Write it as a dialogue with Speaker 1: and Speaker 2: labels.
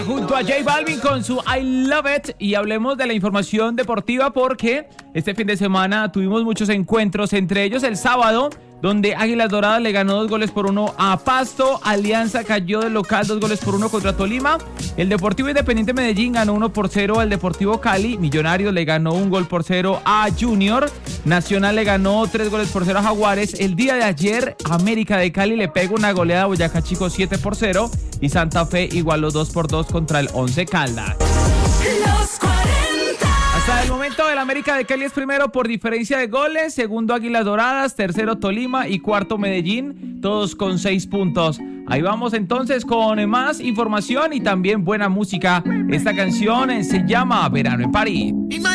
Speaker 1: Junto a J Balvin con su I Love It, y hablemos de la información deportiva porque este fin de semana tuvimos muchos encuentros, entre ellos el sábado, donde Águilas Doradas le ganó 2-1 a Pasto, Alianza cayó del local 2-1 contra Tolima, el Deportivo Independiente Medellín ganó 1-0 al Deportivo Cali, Millonarios le ganó 1-0 a Junior, Nacional le ganó 3-0 a Jaguares, el día de ayer América de Cali le pegó una goleada a Boyacá Chico 7-0 y Santa Fe igualó 2-2 contra el Once Caldas. Hasta el momento el América de Cali es primero por diferencia de goles, segundo Águilas Doradas, tercero Tolima y cuarto Medellín, todos con 6 puntos. Ahí vamos entonces con más información y también buena música. Esta canción se llama Verano en París.